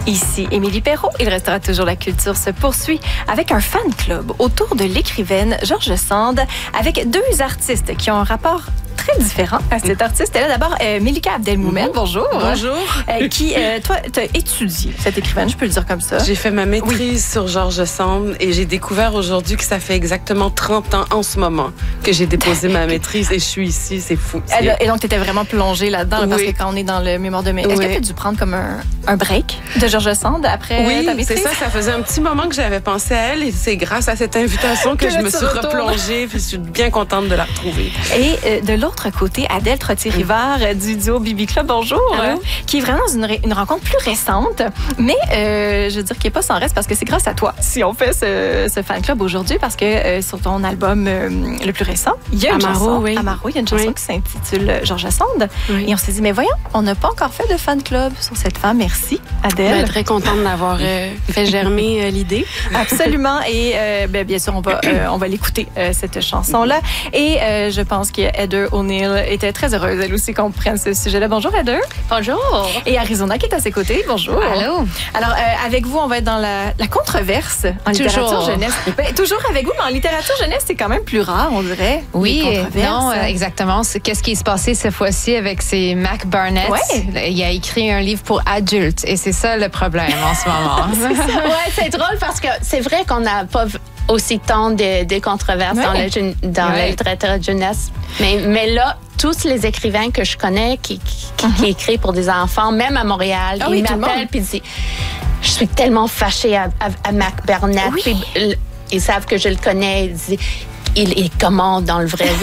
Ici Émilie Perrault. Il restera toujours la culture se poursuit avec un fan club autour de l'écrivaine George Sand avec deux artistes qui ont un rapport très différent à cet artiste-là. D'abord, Melika Abdelmoumene, bonjour. Bonjour. Toi, tu as étudié cette écrivaine, je peux le dire comme ça. J'ai fait ma maîtrise sur George Sand et j'ai découvert aujourd'hui que ça fait exactement 30 ans en ce moment que j'ai déposé ma maîtrise et je suis ici, c'est fou. Et donc, tu étais vraiment plongée là-dedans, parce que quand on est dans le mémoire de mai, est-ce que tu as dû prendre comme un break de George Sand après ta maîtrise? Oui, c'est ça. Ça faisait un petit moment que j'avais pensé à elle et c'est grâce à cette invitation que je me suis replongée et je suis bien contente de la retrouver. Et de l'autre côté, Adèle Trottier-Rivard du duo Bibi Club, bonjour, qui est vraiment dans une rencontre plus récente, mais je veux dire qu'il n'est pas sans reste parce que c'est grâce à toi si on fait ce fan club aujourd'hui, parce que sur ton album le plus récent, il y a une chanson, Amaro, il y a une chanson qui s'intitule George Sand, et on s'est dit, mais voyons, on n'a pas encore fait de fan club sur cette femme. Merci, Adèle. Ben, très contente d'avoir fait germer l'idée. Absolument, et bien sûr, on va l'écouter, cette chanson-là, et je pense que Heather O'Neill était très heureuse, elle aussi, qu'on prenne ce sujet-là. Bonjour, Heather. Bonjour. Et Arizona qui est à ses côtés. Bonjour. Allô. Alors, avec vous, on va être dans la controverse en littérature jeunesse. Toujours avec vous, mais en littérature jeunesse, c'est quand même plus rare, on dirait. Oui, non, exactement. Qu'est-ce qui s'est passé cette fois-ci avec Mac Barnett? Ouais. Il a écrit un livre pour adultes et c'est ça le problème en ce moment. C'est drôle parce que c'est vrai qu'on n'a pas aussi tant de controverses dans la littérature jeunesse. Mais là, tous les écrivains que je connais qui écrivent pour des enfants, même à Montréal, ils m'appellent et disent « Je suis tellement fâchée à Mac Barnett. Oui. » Puis ils savent que je le connais. Ils disent « Il est comment dans le vrai vie? »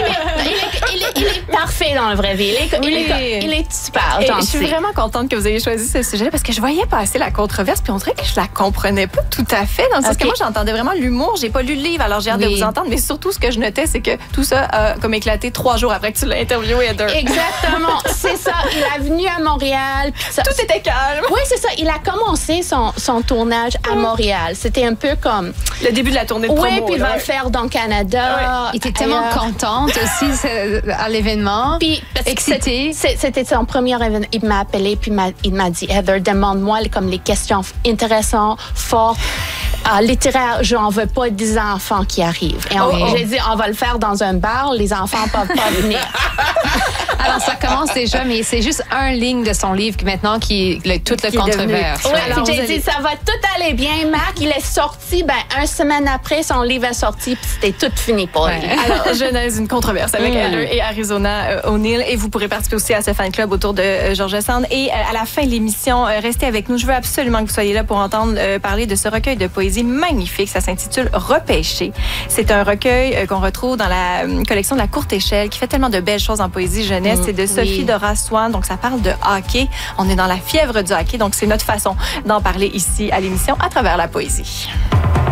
Il est parfait dans la vraie vie. Il est super gentil. Je suis vraiment contente que vous ayez choisi ce sujet parce que je voyais passer la controverse puis on dirait que je la comprenais pas tout à fait. Dans le sens que moi, j'entendais vraiment l'humour. J'ai pas lu le livre, alors j'ai hâte de vous entendre. Mais surtout, ce que je notais, c'est que tout ça a comme éclaté 3 jours après que tu l'as interviewé, Heather. Exactement. C'est ça. Il est venu à Montréal. Tout était calme. Oui, c'est ça. Il a commencé son tournage à Montréal. C'était un peu comme... le début de la tournée de promo. Oui, puis il va le faire dans le Canada. Il était tellement contente aussi à l'événement. Puis, excitée. C'était son premier événement. Il m'a appelé, puis il m'a dit, Heather, demande-moi comme les questions intéressantes, fortes. Littéraire, je n'en veux pas des enfants qui arrivent. Et j'ai dit, on va le faire dans un bar, les enfants ne peuvent pas venir. Alors, ça commence déjà, mais c'est juste une ligne de son livre maintenant qui est toute la controverse. Oui, alors j'ai dit, ça va tout aller bien. Marc, il est sorti, une semaine après, son livre est sorti, puis c'était tout fini pour lui. Alors, genèse une controverse avec Heather et Arizona O'Neill. Et vous pourrez participer aussi à ce fan club autour de George Sand. Et à la fin de l'émission, restez avec nous. Je veux absolument que vous soyez là pour entendre parler de ce recueil de poésie magnifique. Ça s'intitule Repêché. C'est un recueil qu'on retrouve dans la collection de la Courte Échelle qui fait tellement de belles choses en poésie jeunesse. C'est de Sophie Dora Swan. Donc, ça parle de hockey. On est dans la fièvre du hockey. Donc, c'est notre façon d'en parler ici à l'émission à travers la poésie.